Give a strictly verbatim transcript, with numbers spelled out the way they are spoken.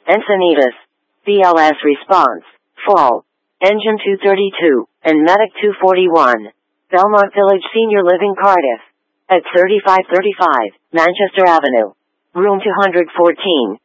Encinitas, B L S response, fall, engine two thirty-two, and medic two forty-one. Belmont Village Senior Living Cardiff, at thirty-five thirty-five, Manchester Avenue, room two fourteen.